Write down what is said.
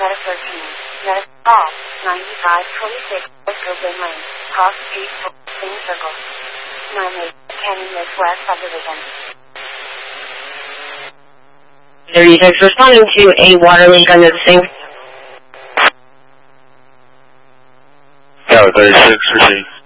Meta 13. Meta call 9526 West Goodland Lane, Cross Street, Same Circle. 98 Canyon Midwest Subdivision. 36 responding to a water leak under the sink. Yeah, 36 received.